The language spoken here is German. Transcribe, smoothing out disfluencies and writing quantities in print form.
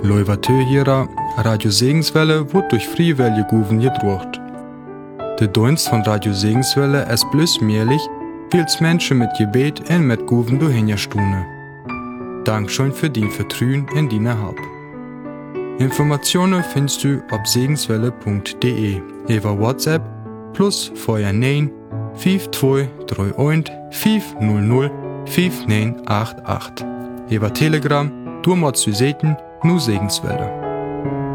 Leuvatö hierer, Radio Segenswelle wird durch Friewelle Guven gedruckt. Der Dienst von Radio Segenswelle ist bloß möglich, weil es Menschen mit Gebet und mit Guven durchhinstune. Dankeschön für dein Vertrauen in deine Hab. Informationen findest du auf segenswelle.de über WhatsApp plus 49 5231 500 5988. Über Telegram, du musst zu sehen, nur Segenswelle.